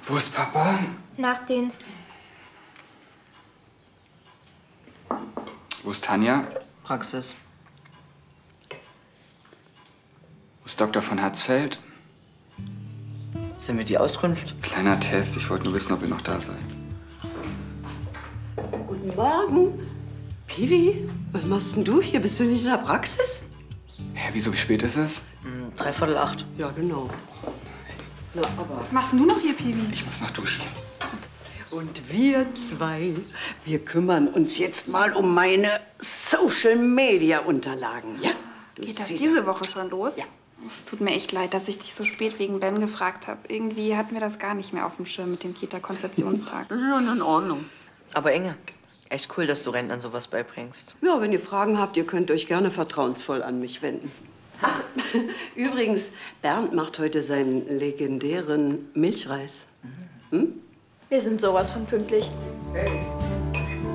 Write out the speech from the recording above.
Wo ist Papa? Nachtdienst. Wo ist Tanja? Praxis. Wo ist Dr. von Hatzfeld? Sind wir die Auskunft? Kleiner Test, ich wollte nur wissen, ob ihr noch da seid. Guten Morgen. Piwi, was machst denn du hier? Bist du nicht in der Praxis? Hä, wieso, wie spät ist es? 7:45. Ja, genau. Na, aber... Was machst denn du noch hier, Piwi? Ich muss noch duschen. Und wir zwei, wir kümmern uns jetzt mal um meine Social-Media-Unterlagen. Ja? Geht das diese Woche schon los? Ja. Es tut mir echt leid, dass ich dich so spät wegen Ben gefragt habe. Irgendwie hatten wir das gar nicht mehr auf dem Schirm mit dem Kita-Konzeptionstag. Das ist schon in Ordnung. Aber Inge, echt cool, dass du Rentnern sowas beibringst. Ja, wenn ihr Fragen habt, ihr könnt euch gerne vertrauensvoll an mich wenden. Ach, übrigens, Bernd macht heute seinen legendären Milchreis. Wir sind sowas von pünktlich. Hey.